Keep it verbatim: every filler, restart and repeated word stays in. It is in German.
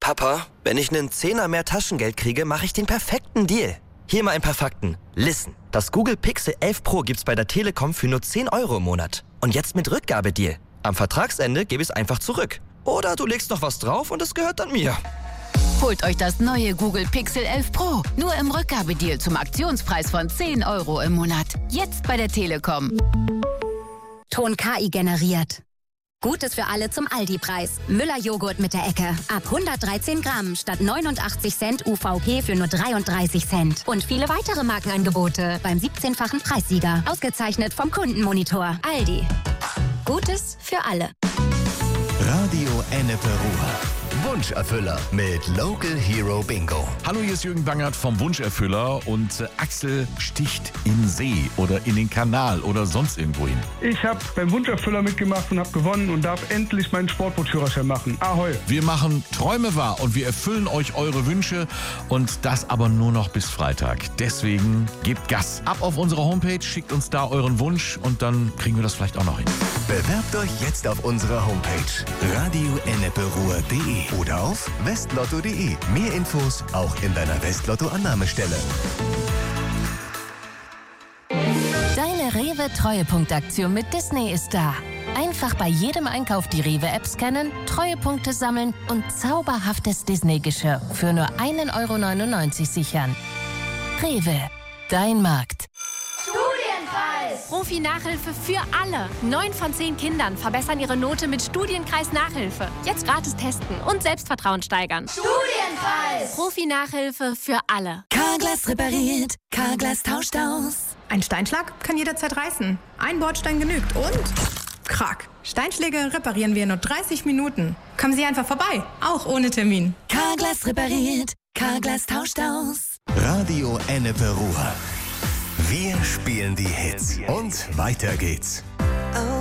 Papa, wenn ich einen Zehner mehr Taschengeld kriege, mache ich den perfekten Deal. Hier mal ein paar Fakten. Listen, das Google Pixel elf Pro gibt's bei der Telekom für nur zehn Euro im Monat. Und jetzt mit Rückgabedeal. Am Vertragsende gebe ich es einfach zurück. Oder du legst noch was drauf und es gehört dann mir. Holt euch das neue Google Pixel elf Pro. Nur im Rückgabedeal zum Aktionspreis von zehn Euro im Monat. Jetzt bei der Telekom. Ton K I generiert. Gutes für alle zum Aldi-Preis. Müller-Joghurt mit der Ecke. Ab hundertdreizehn Gramm statt neunundachtzig Cent U V P für nur dreiunddreißig Cent. Und viele weitere Markenangebote beim siebzehnfachen Preissieger. Ausgezeichnet vom Kundenmonitor. Aldi. Gutes für alle. Radio Ennepe Ruhr. Wunscherfüller mit Local Hero Bingo. Hallo, hier ist Jürgen Bangert vom Wunscherfüller und äh, Axel sticht in See oder in den Kanal oder sonst irgendwo hin. Ich habe beim Wunscherfüller mitgemacht und habe gewonnen und darf endlich meinen Sportbootführerschein machen. Ahoi! Wir machen Träume wahr und wir erfüllen euch eure Wünsche und das aber nur noch bis Freitag. Deswegen gebt Gas. Ab auf unsere Homepage, schickt uns da euren Wunsch und dann kriegen wir das vielleicht auch noch hin. Bewerbt euch jetzt auf unserer Homepage radio ennepe ruhr punkt de oder auf westlotto punkt de. Mehr Infos auch in deiner Westlotto-Annahmestelle. Deine Rewe-Treuepunktaktion mit Disney ist da. Einfach bei jedem Einkauf die Rewe-App scannen, Treuepunkte sammeln und zauberhaftes Disney-Geschirr für nur ein Euro neunundneunzig sichern. Rewe, dein Markt. Profi-Nachhilfe für alle. Neun von zehn Kindern verbessern ihre Note mit Studienkreis-Nachhilfe. Jetzt gratis testen und Selbstvertrauen steigern. Studienkreis! Profi-Nachhilfe für alle. Carglass repariert. Carglass tauscht aus. Ein Steinschlag kann jederzeit reißen. Ein Bordstein genügt und... Krack. Steinschläge reparieren wir in nur dreißig Minuten. Kommen Sie einfach vorbei, auch ohne Termin. Carglass repariert. Carglass tauscht aus. Radio Ennepe Ruhr. Wir spielen die Hits und weiter geht's.